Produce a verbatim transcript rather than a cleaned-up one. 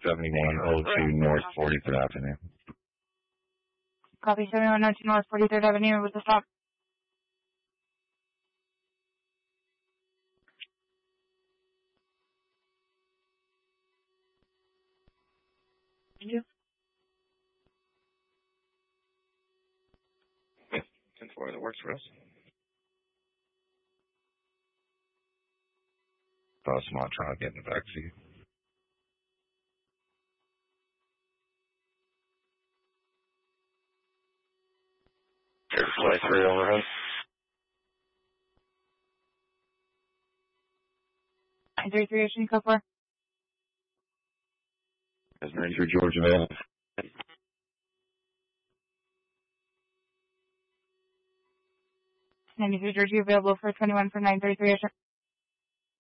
seventy-one oh two North forty-third Avenue. Copy seventy-one oh two North forty-third Avenue with the stop. Thank you. ten four, that works for us. Uh, small child getting the vaccine. Air Flight three overhead. nine three three, Ocean Code four. That's ninety-three Georgia available. ninety-three Georgia available for twenty-one for nine thirty-three, Ocean.